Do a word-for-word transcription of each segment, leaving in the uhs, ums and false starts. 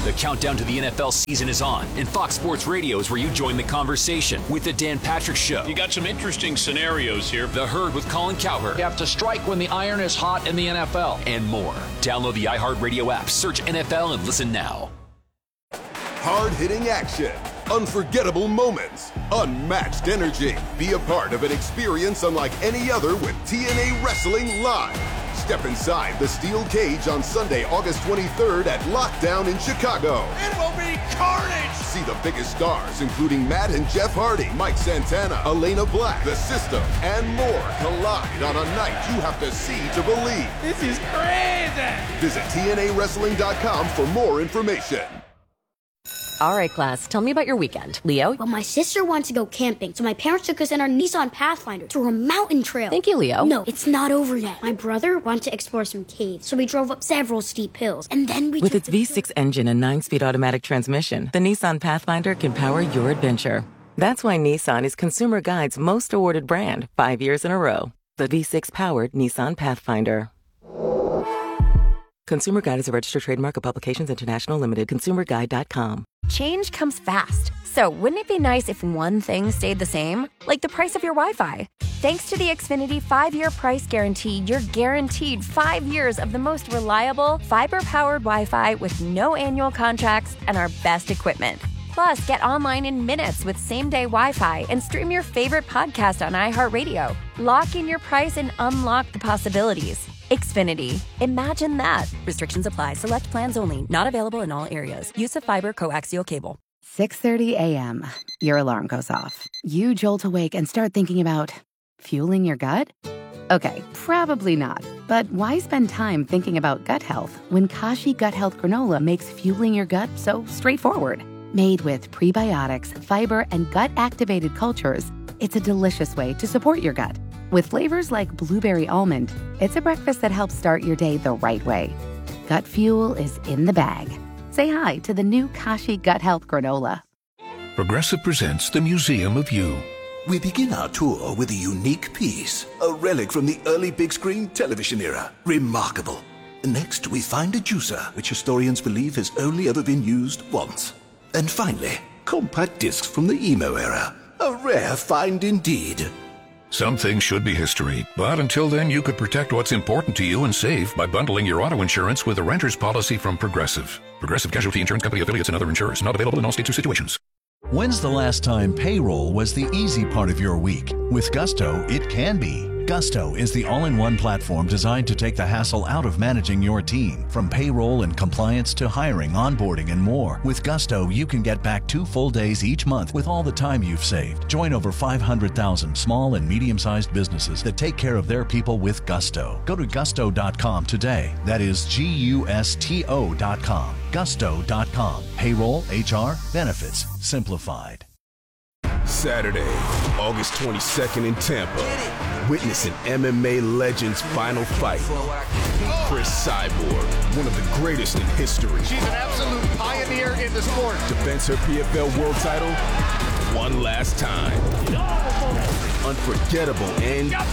The countdown to the N F L season is on, and Fox Sports Radio is where you join the conversation with The Dan Patrick Show. You got some interesting scenarios here. The Herd with Colin Cowherd. You have to strike when the iron is hot in the N F L. And more. Download the iHeartRadio app, search N F L, and listen now. Hard-hitting action, unforgettable moments, unmatched energy. Be a part of an experience unlike any other with T N A Wrestling Live. Step inside the steel cage on Sunday, August twenty-third at Lockdown in Chicago. It will be carnage! See the biggest stars, including Matt and Jeff Hardy, Mike Santana, Elena Black, The System, and more collide on a night you have to see to believe. This is crazy! Visit T N A wrestling dot com for more information. All right, class, tell me about your weekend. Leo? Well, my sister wanted to go camping, so my parents took us in our Nissan Pathfinder to a mountain trail. Thank you, Leo. No, it's not over yet. My brother wanted to explore some caves, so we drove up several steep hills, and then we With its V six engine and nine-speed automatic transmission, the Nissan Pathfinder can power your adventure. That's why Nissan is Consumer Guide's most awarded brand five years in a row. The V six-powered Nissan Pathfinder. Consumer Guide is a registered trademark of Publications International Limited. consumer guide dot com. Change comes fast. So wouldn't it be nice if one thing stayed the same? Like the price of your Wi-Fi. Thanks to the Xfinity five-year price guarantee, you're guaranteed five years of the most reliable, fiber-powered Wi-Fi with no annual contracts and our best equipment. Plus, get online in minutes with same-day Wi-Fi and stream your favorite podcast on iHeartRadio. Lock in your price and unlock the possibilities. Xfinity. Imagine that. Restrictions apply. Select plans only. Not available in all areas. Use of fiber coaxial cable. six thirty a.m. Your alarm goes off. You jolt awake and start thinking about fueling your gut? Okay, probably not. But why spend time thinking about gut health when Kashi Gut Health Granola makes fueling your gut so straightforward? Made with prebiotics, fiber, and gut-activated cultures, it's a delicious way to support your gut. With flavors like blueberry almond, it's a breakfast that helps start your day the right way. Gut fuel is in the bag. Say hi to the new Kashi Gut Health Granola. Progressive presents the Museum of You. We begin our tour with a unique piece, a relic from the early big screen television era. Remarkable. Next, we find a juicer, which historians believe has only ever been used once. And finally, compact discs from the emo era. A rare find indeed. Some things should be history, but until then you could protect what's important to you and save by bundling your auto insurance with a renter's policy from Progressive. Progressive Casualty Insurance Company affiliates and other insurers. Not available in all states or situations. When's the last time payroll was the easy part of your week? With Gusto, it can be. Gusto is the all-in-one platform designed to take the hassle out of managing your team. From payroll and compliance to hiring, onboarding, and more. With Gusto, you can get back two full days each month with all the time you've saved. Join over five hundred thousand small and medium-sized businesses that take care of their people with Gusto. Go to gusto dot com today. That is G U S T O dot com. gusto dot com. Payroll, H R, benefits, simplified. Saturday, August twenty-second in Tampa. Witness an M M A legend's final fight. Chris Cyborg, one of the greatest in history. She's an absolute pioneer in the sport. Defends her P F L world title one last time. Unforgettable end to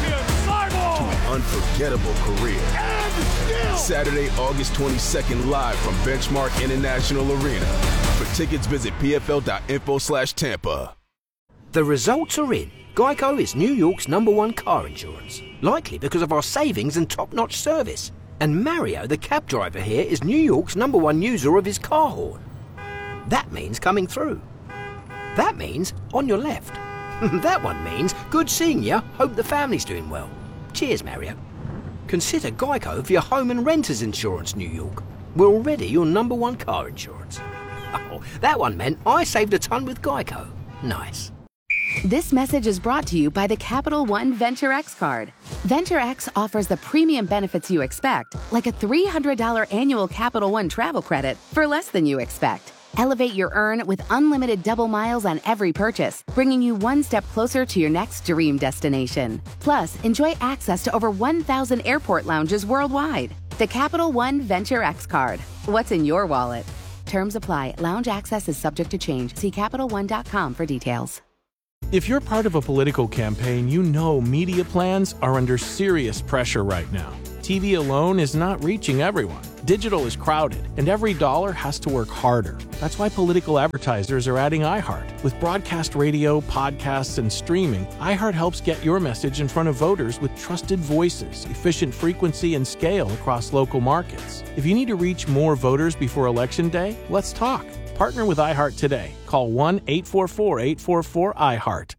an unforgettable career. Saturday, August twenty-second, live from Benchmark International Arena. For tickets, visit P F L dot info slash Tampa. The results are in. Geico is New York's number one car insurance, likely because of our savings and top-notch service. And Mario, the cab driver here, is New York's number one user of his car horn. That means coming through. That means on your left. That one means good seeing you, hope the family's doing well. Cheers, Mario. Consider Geico for your home and renter's insurance, New York. We're already your number one car insurance. Oh, that one meant I saved a ton with Geico. Nice. This message is brought to you by the Capital One Venture X card. Venture X offers the premium benefits you expect, like a three hundred dollars annual Capital One travel credit for less than you expect. Elevate your earn with unlimited double miles on every purchase, bringing you one step closer to your next dream destination. Plus, enjoy access to over one thousand airport lounges worldwide. The Capital One Venture X card. What's in your wallet? Terms apply. Lounge access is subject to change. See Capital One dot com for details. If you're part of a political campaign, you know media plans are under serious pressure right now. T V alone is not reaching everyone. Digital is crowded, and every dollar has to work harder. That's why political advertisers are adding iHeart. With broadcast radio, podcasts, and streaming, iHeart helps get your message in front of voters with trusted voices, efficient frequency, and scale across local markets. If you need to reach more voters before Election Day, let's talk. Partner with iHeart today. Call one eight four four, eight four four, iHeart.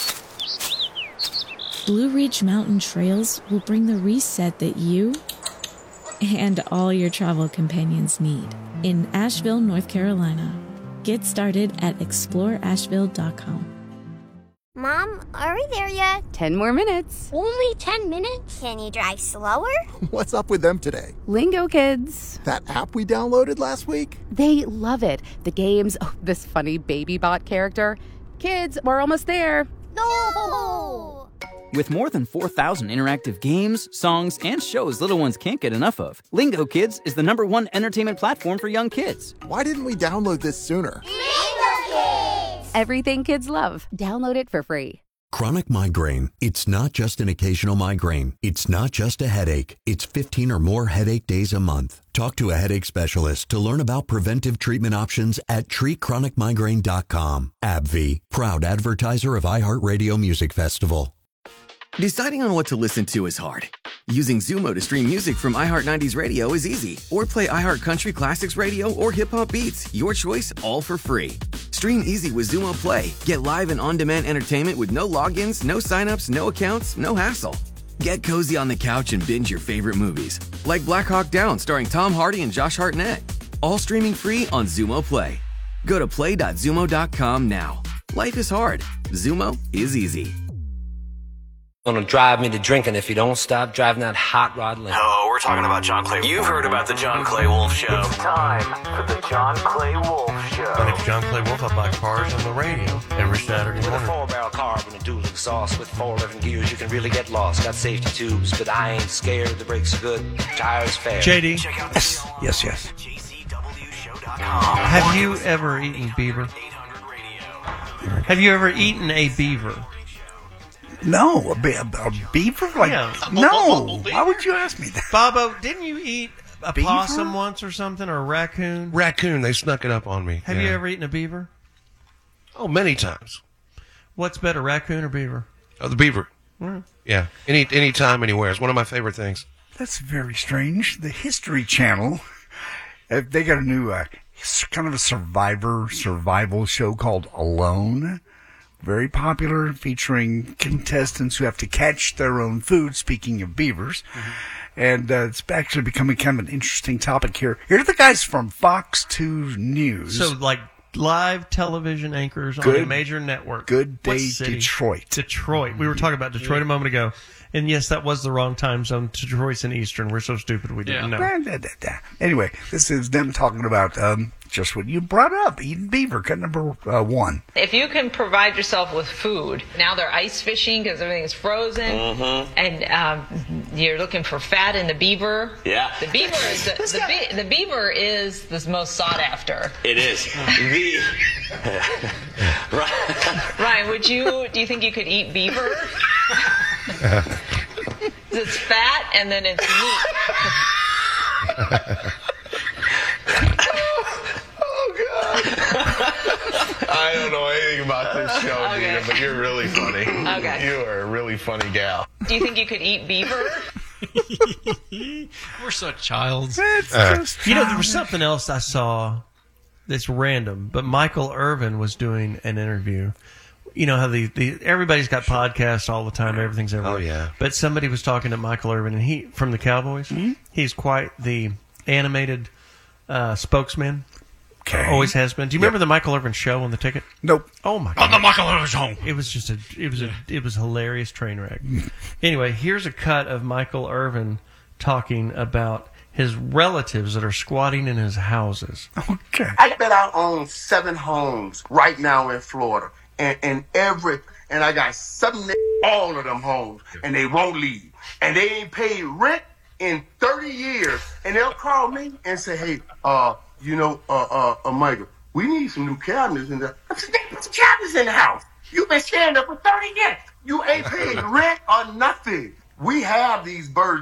Blue Ridge Mountain Trails will bring the reset that you and all your travel companions need in Asheville, North Carolina. Get started at explore asheville dot com. Mom, are we there yet? Ten more minutes. Only ten minutes? Can you drive slower? What's up with them today? Lingo Kids. That app we downloaded last week? They love it. The games, oh, this funny baby bot character. Kids, we're almost there. No! With more than four thousand interactive games, songs, and shows little ones can't get enough of, Lingo Kids is the number one entertainment platform for young kids. Why didn't we download this sooner? Lingo Kids! Everything kids love. Download it for free. Chronic migraine. It's not just an occasional migraine. It's not just a headache. It's fifteen or more headache days a month. Talk to a headache specialist to learn about preventive treatment options at treat chronic migraine dot com. AbbVie, proud advertiser of iHeartRadio Music Festival. Deciding on what to listen to is hard. Using Zumo to stream music from iHeart nineties Radio is easy. Or play iHeart Country Classics Radio or Hip Hop Beats. Your choice, all for free. Stream easy with Zumo Play. Get live and on-demand entertainment with no logins, no signups, no accounts, no hassle. Get cozy on the couch and binge your favorite movies. Like Black Hawk Down starring Tom Hardy and Josh Hartnett. All streaming free on Zumo Play. Go to play dot zumo dot com now. Life is hard. Zumo is easy. Gonna drive me to drinking if you don't stop driving that hot rod limp. No, we're talking about John Clay. You've heard about the John Clay Wolf Show. It's time for the John Clay Wolf Show. My name's John Clay Wolf. I buy cars on the radio every Saturday morning. With a four-barrel carb and a dual exhaust with four eleven gears, you can really get lost. Got safety tubes, but I ain't scared. The brakes are good, tires fair. J D. Yes, yes, yes. Have you ever eaten beaver? Have you ever eaten a beaver? No, a, be- a, a beaver? Like, yeah. No. Why would you ask me that? Bobo, didn't you eat a beaver? possum once or something, or a raccoon? Raccoon, they snuck it up on me. Have yeah. you ever eaten a beaver? Oh, many times. What's better, raccoon or beaver? Oh, the beaver. Mm. Yeah, any any time, anywhere. It's one of my favorite things. That's very strange. The History Channel, uh, they got a new uh, kind of a survivor survival show called Alone. Very popular, featuring contestants who have to catch their own food, speaking of beavers. Mm-hmm. And uh, it's actually becoming kind of an interesting topic here. Here are the guys from Fox two News. So, like, live television anchors Good, on a major network. Good Day Detroit. Detroit. We were talking about Detroit a moment ago. And yes, that was the wrong time zone. Detroit's in Eastern. We're so stupid we didn't yeah. know. Anyway, this is them talking about um, just what you brought up, eating beaver, cut number uh, one. If you can provide yourself with food, now they're ice fishing because everything is frozen, mm-hmm. and um, you're looking for fat in the beaver. Yeah. The beaver is the, the, be- the beaver is the most sought after. It is. the Ryan, would you? Do you think you could eat beaver? It's fat and then it's meat. Oh, God. I don't know anything about this show, okay. Nina, but you're really funny. Okay. You are a really funny gal. Do you think you could eat beaver? We're such childs. Uh, you know, there was something else I saw that's random, but Michael Irvin was doing an interview. You know how the, the everybody's got podcasts all the time, everything's everywhere. Oh, yeah. But somebody was talking to Michael Irvin, and he from the Cowboys. Mm-hmm. He's quite the animated uh, spokesman. Okay. Always has been. Do you yep. remember the Michael Irvin show on the ticket? Nope. Oh my god. On the Michael Irvin show. It was just a it was a it was a hilarious train wreck. Anyway, here's a cut of Michael Irvin talking about his relatives that are squatting in his houses. Okay. I bet I own seven homes right now in Florida. And, and every, and I got seven, all of them homes, and they won't leave. And they ain't paid rent in thirty years. And they'll call me and say, hey, uh, you know, uh, uh, uh, Michael, we need some new cabinets in there. I said, they put the cabinets in the house. You've been staying there for thirty years. You ain't paid rent or nothing. We have these burdens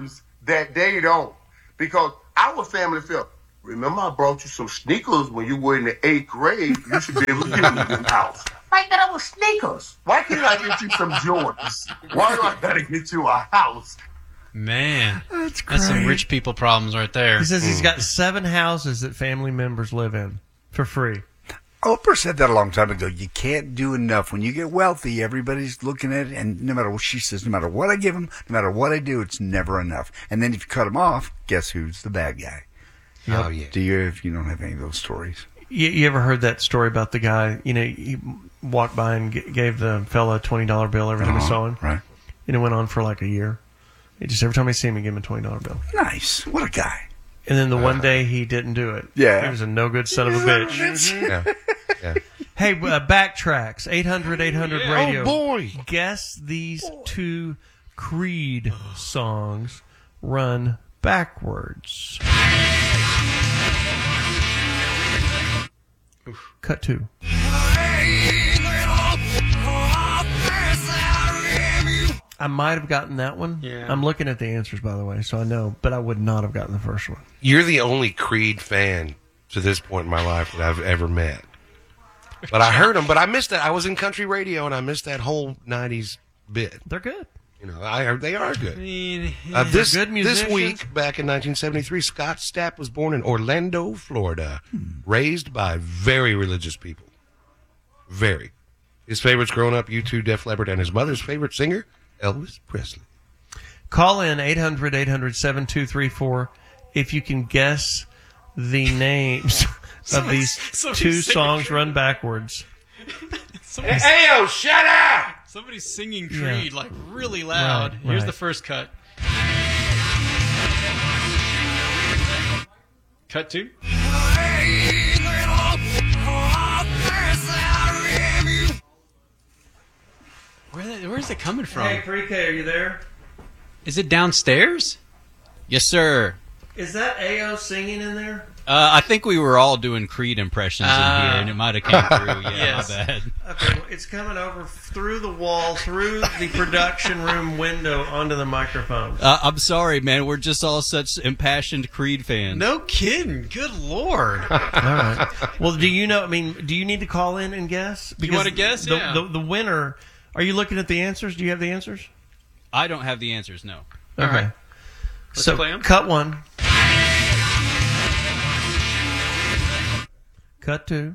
that they don't. Because our family felt, remember I brought you some sneakers when you were in the eighth grade. You should be able to get them in the house. I got our sneakers. Why can't I get you some Jordans? Why do I gotta get you a house? Man, that's, that's some rich people problems right there. He says he's got seven houses that family members live in for free. Oprah said that a long time ago. You can't do enough. When you get wealthy, everybody's looking at it, and no matter what she says, no matter what I give them, no matter what I do, it's never enough. And then if you cut them off, guess who's the bad guy? Yep. Oh, yeah. Do you, if you don't have any of those stories? You, you ever heard that story about the guy, you know, he walked by and g- gave the fella a twenty dollar bill every time Uh-huh, he saw him? Right. And it went on for like a year. He just every time I see him, he gave him a twenty dollar bill. Nice. What a guy. And then the one day he didn't do it. Yeah. He was a no good son of a bitch. Yeah. Yeah. Hey, uh, backtracks. eight hundred eight hundred Yeah. radio. Oh, boy. Guess these two Creed songs run backwards. Cut two. I might have gotten that one. Yeah. I'm looking at the answers, by the way, so I know, but I would not have gotten the first one. You're the only Creed fan to this point in my life that I've ever met. But I heard them, but I missed that. I was in country radio, and I missed that whole nineties bit. They're good. You know, I they are good. I mean, Uh, this, They're good this musicians. week, back in nineteen seventy-three, Scott Stapp was born in Orlando, Florida, raised by very religious people. Very. His favorites growing up, U two, Def Leppard, and his mother's favorite singer, Elvis Presley. Call in eight hundred eight hundred seven two three four if you can guess the names of Somebody- these somebody two sing songs it. run backwards. Somebody's, Hey, oh, shut up! somebody's singing Yeah. Creed like really loud. Right, Here's right. the first cut. Cut two. Where the, where's it coming from? Hey, Pre-K, are you there? Is it downstairs? Yes, sir. Is that A O singing in there? Uh, I think we were all doing Creed impressions Ah. in here, and it might have came through. Yeah, Yes. my bad. Okay, well, it's coming over through the wall, through the production room window onto the microphone. Uh, I'm sorry, man. We're just all such impassioned Creed fans. No kidding. Good lord. All right. Well, do you know? I mean, do you need to call in and guess? You wanna guess? The, Yeah. the, the winner. Are you looking at the answers? Do you have the answers? I don't have the answers. No. Okay. right. Let's so play 'em. cut one. Cut two.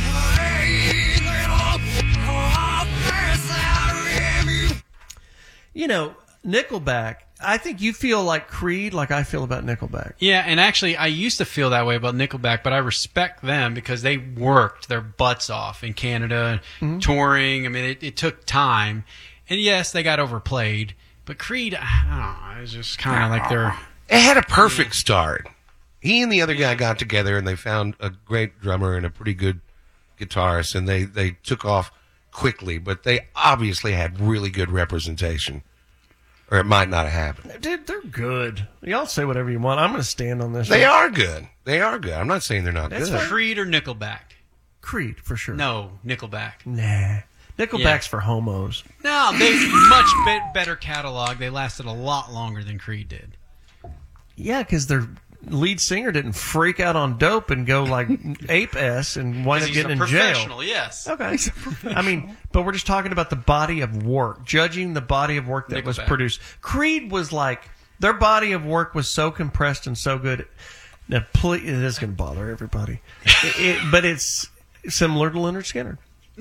You know, Nickelback. I think you feel like Creed, like I feel about Nickelback. Yeah, and actually, I used to feel that way about Nickelback, but I respect them because they worked their butts off in Canada, Mhm. touring. I mean, it, it took time. And yes, they got overplayed, but Creed, I don't know, it was just kind of like they're... It had a perfect start. He and the other guy got together, and they found a great drummer and a pretty good guitarist, and they, they took off quickly, but they obviously had really good representation. Or it might not have happened. Dude, they're good. Y'all say whatever you want. I'm going to stand on this. They are good. They are good. I'm not saying they're not That's good. Creed or Nickelback? Creed, for sure. No, Nickelback. Nah. Nickelback's Yeah. for homos. No, they much be- better catalog. They lasted a lot longer than Creed did. Yeah, because their lead singer didn't freak out on dope and go like ape s and wind up He's getting a in professional, jail. yes. Okay. I mean, but we're just talking about the body of work, judging the body of work that was Nickelback. produced. Creed was like their body of work was so compressed and so good. Now, please, it is going to bother everybody, it, it, but it's similar to Leonard Skinner.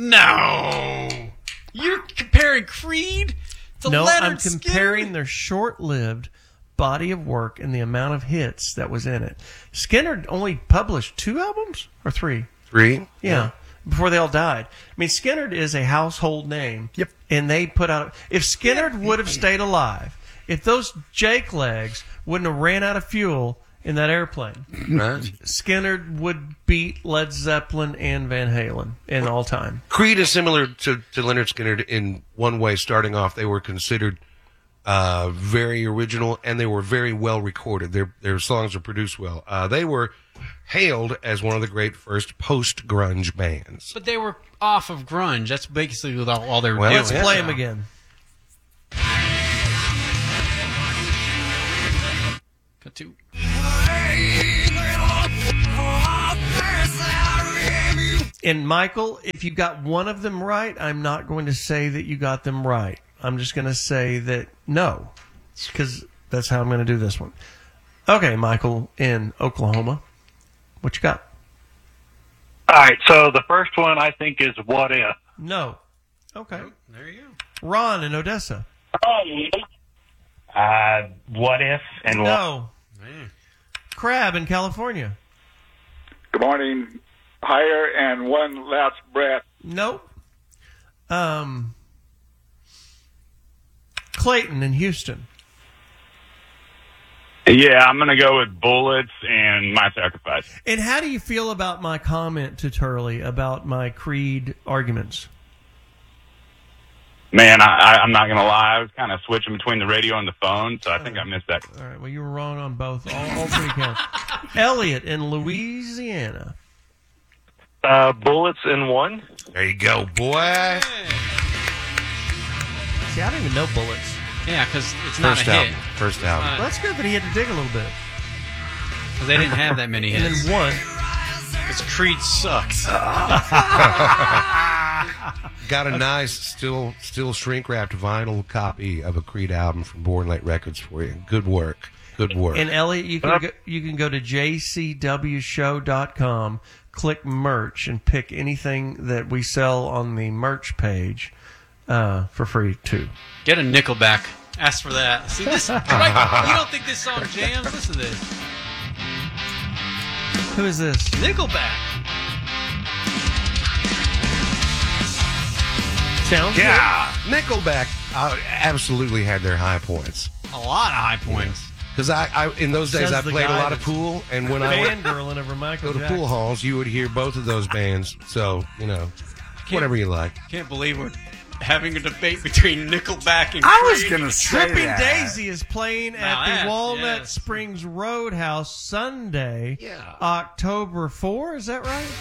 No, you're comparing Creed to no, Leonard I'm comparing their short-lived body of work and the amount of hits that was in it. Skinner only published two albums or three. Three? Yeah, Yeah. before they all died. I mean, Skinner is a household name. Yep. And they put out. If Skinner would have stayed alive, if those Jake legs wouldn't have ran out of fuel in that airplane, Right. Skinner would beat Led Zeppelin and Van Halen in all time. Creed is similar to, to Leonard Skinner in one way. Starting off, they were considered uh, very original, and they were very well recorded. Their their songs are produced well. Uh, they were hailed as one of the great first post grunge bands. But they were off of grunge. That's basically all, all they were Well, doing. Let's play them again. two. And Michael, if you got one of them right, I'm not going to say that you got them right. I'm just going to say that no, because that's how I'm going to do this one. Okay, Michael in Oklahoma, what you got? All right, so the first one I think is What If. No. Okay. Oh, there you go. Ron in Odessa. Uh, what If and what? No. Crab in California. Good morning. Higher and one last breath. Nope. Um, Clayton in Houston. Yeah, I'm going to go with Bullets and My Sacrifice. And how do you feel about my comment to Turley about my Creed arguments? Man, I, I, I'm not going to lie. I was kind of switching between the radio and the phone, so I think I missed that. All right, well, you were wrong on both. All, all three counts. Elliot in Louisiana. Uh, Bullets in one. There you go, boy. See, I don't even know Bullets. Yeah, because it's not First a album. hit. First album. Well, that's good that he had to dig a little bit. Because they didn't have that many And hits. then one. Because Creed sucks. Got a nice, still still shrink wrapped vinyl copy of a Creed album from Born Late Records for you. Good work. Good work. And Elliot, you can go, you can go to j c w show dot com, click merch, and pick anything that we sell on the merch page uh, for free too. Get a Nickelback. Ask for that. See this? Right? You don't think this song jams? Listen to this. Who is this? Nickelback. Sounds Yeah, Nickelback uh, absolutely had their high points. A lot of high points. Because I, I, in those days, Says I the played a guy lot of that's pool, and when I went fangirling over Michael go to Jackson. pool halls, you would hear both of those bands. So you know, whatever you like. Can't believe we're having a debate between Nickelback and I was Creed. going to say Tripping that. Daisy is playing Now at the that- Walnut yes. Springs Roadhouse Sunday, Yeah. October fourth. Is that right?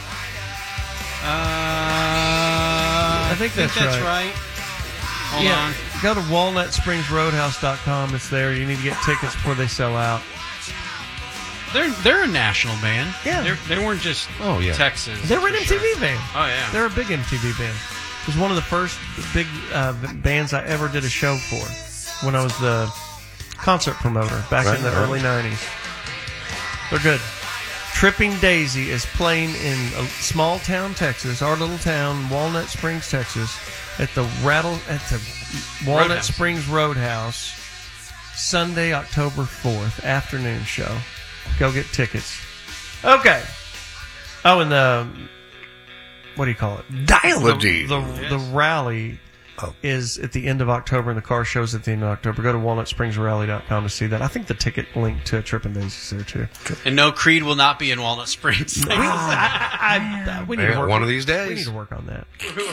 Uh, I think that's that's right. right. Hold yeah. on. Go to walnut springs roadhouse dot com. It's there. You need to get tickets before they sell out. They're they're a national band. Yeah. They're, they weren't just Oh, yeah. Texas. They're for an M T V sure. band. Oh yeah. They're a big M T V band. It was one of the first big uh, bands I ever did a show for when I was the concert promoter back Right, in the right. early nineties. They're good. Tripping Daisy is playing in a small town, Texas, our little town, Walnut Springs, Texas, at the Rattle at the Walnut Roadhouse. Springs Roadhouse, Sunday, October fourth, afternoon show. Go get tickets. Okay. Oh, and the what do you call it? Dial-a-dee. The, the, the rally Oh. is at the end of October, and the car shows at the end of October. Go to walnut springs rally dot com to see that. I think the ticket link to Trippin' Daisy is there too. And no, Creed will not be in Walnut Springs. We, I, I, I, we need Yeah, to work one of these days. We need to work on that.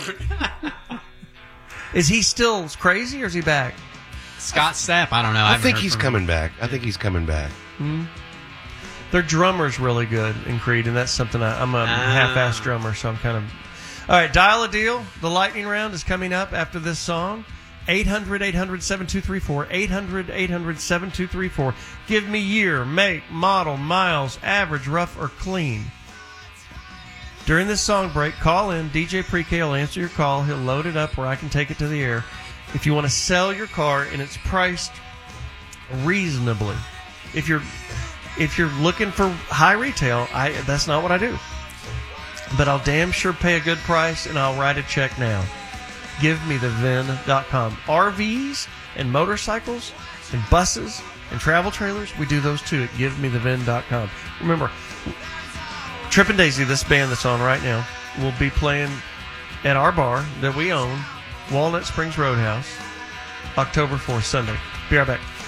Is he still crazy, or is he back? Scott Stapp, I don't know. I haven't think heard he's from coming him. back. I think he's coming back. Hmm? Their drummer's really good in Creed, and that's something I, I'm a Ah. half-ass drummer, so I'm kind of. All right, dial a deal. The lightning round is coming up after this song. eight hundred, eight hundred, seven two three four. eight hundred, eight hundred, seven two three four. Give me year, make, model, miles, average, rough, or clean. During this song break, call in. D J Pre-K will answer your call. He'll load it up where I can take it to the air. If you want to sell your car and it's priced reasonably, if you're if you're looking for high retail, I that's not what I do. But I'll damn sure pay a good price, and I'll write a check now. Give me the vin dot com. R Vs and motorcycles and buses and travel trailers, we do those too at give me the vin dot com. Remember, Trippin' Daisy, this band that's on right now, will be playing at our bar that we own, Walnut Springs Roadhouse, October fourth, Sunday. Be right back.